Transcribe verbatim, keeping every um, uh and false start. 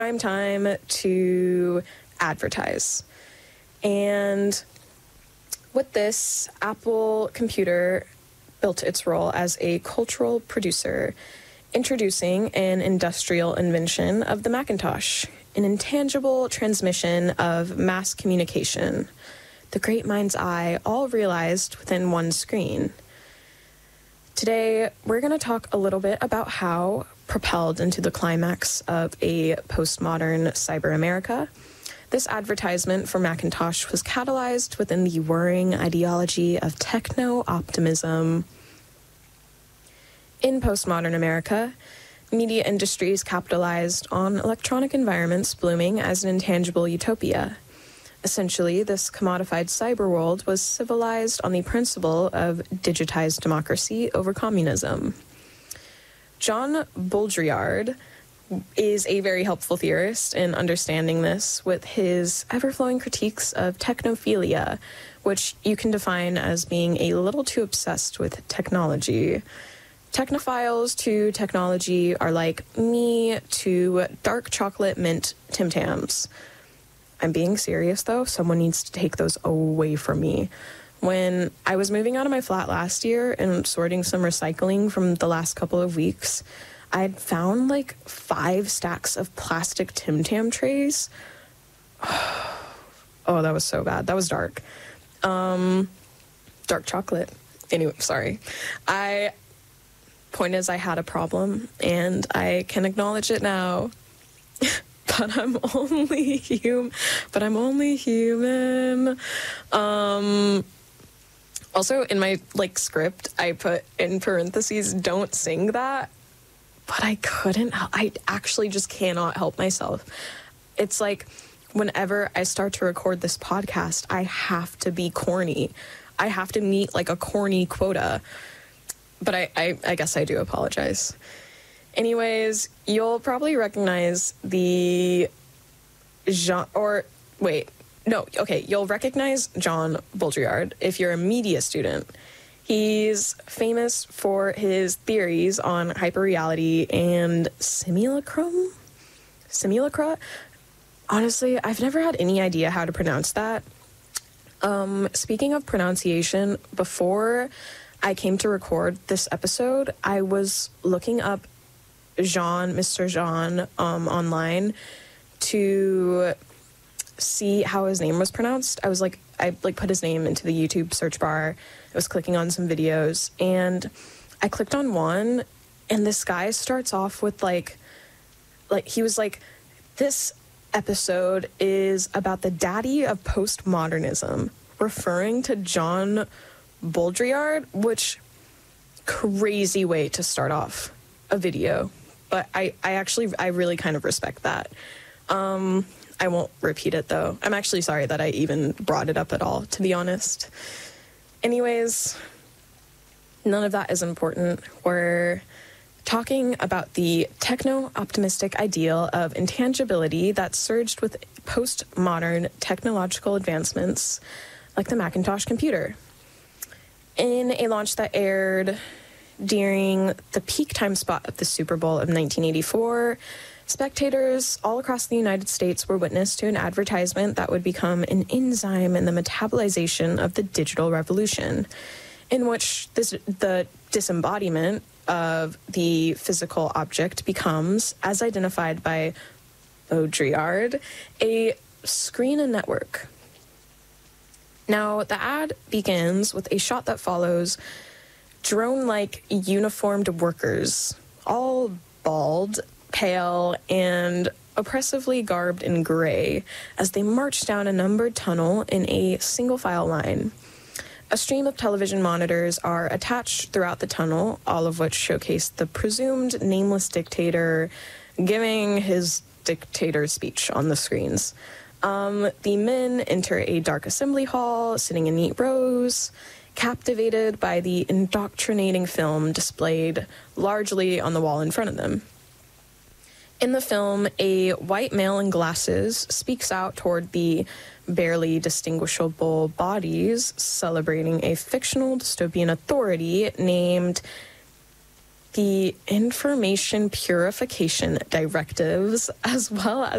prime time to advertise. And with this, Apple Computer built its role as a cultural producer, introducing an industrial invention of the Macintosh, an intangible transmission of mass communication. The great mind's eye all realized within one screen. Today, we're going to talk a little bit about how, propelled into the climax of a postmodern cyber America, this advertisement for Macintosh was catalyzed within the whirring ideology of techno-optimism. In postmodern America, media industries capitalized on electronic environments blooming as an intangible utopia. Essentially, this commodified cyber world was civilized on the principle of digitized democracy over communism. John Baudrillard is a very helpful theorist in understanding this with his ever-flowing critiques of technophilia, which you can define as being a little too obsessed with technology. Technophiles to technology are like me to dark chocolate mint Tim Tams. I'm being serious, though. Someone needs to take those away from me. When I was moving out of my flat last year and sorting some recycling from the last couple of weeks, I had found like five stacks of plastic Tim Tam trays. Oh, that was so bad. That was dark. Um, dark chocolate. Anyway, sorry. I, point is I had a problem and I can acknowledge it now. But I'm only human. But I'm only human. Um... Also, in my, like, script, I put in parentheses, don't sing that, but I couldn't, I actually just cannot help myself. It's like, whenever I start to record this podcast, I have to be corny. I have to meet, like, a corny quota. But I, I, I guess I do apologize. Anyways, you'll probably recognize the genre, or, wait, No, okay, you'll recognize John Baudrillard if you're a media student. He's famous for his theories on hyperreality and simulacrum? Simulacra? Honestly, I've never had any idea how to pronounce that. Um, speaking of pronunciation, before I came to record this episode, I was looking up Jean, Mister Jean, um, online to see how his name was pronounced. I was like, I like put his name into the YouTube search bar. I was clicking on some videos and I clicked on one and this guy starts off with like, like he was like, this episode is about the daddy of postmodernism, referring to John Baudrillard, which crazy way to start off a video. But I, I actually, I really kind of respect that. Um, I won't repeat it, though. I'm actually sorry that I even brought it up at all, to be honest. Anyways, none of that is important. We're talking about the techno-optimistic ideal of intangibility that surged with postmodern technological advancements like the Macintosh computer. In a launch that aired during the peak time spot of the Super Bowl of nineteen eighty-four, spectators all across the United States were witness to an advertisement that would become an enzyme in the metabolization of the digital revolution, in which this, the disembodiment of the physical object becomes, as identified by Baudrillard, a screen and network. Now, the ad begins with a shot that follows drone-like uniformed workers, all bald, pale, and oppressively garbed in gray, as they march down a numbered tunnel in a single file line. A stream of television monitors are attached throughout the tunnel, all of which showcase the presumed nameless dictator giving his dictator speech on the screens. Um, the men enter a dark assembly hall, sitting in neat rows, captivated by the indoctrinating film displayed largely on the wall in front of them. In the film, a white male in glasses speaks out toward the barely distinguishable bodies celebrating a fictional dystopian authority named the information purification directives, as well as